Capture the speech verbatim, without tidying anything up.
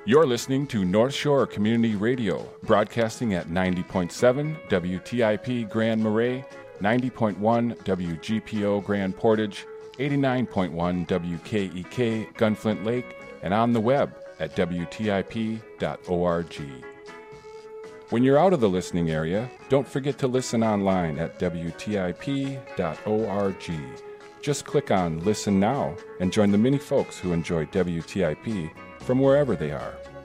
You're listening to North Shore Community Radio, broadcasting at ninety point seven W T I P Grand Marais, ninety point one W G P O Grand Portage, eighty-nine point one W K E K Gunflint Lake, and on the web at W T I P dot org. When you're out of the listening area, don't forget to listen online at W T I P dot org. Just click on Listen Now and join the many folks who enjoy W T I P from wherever they are.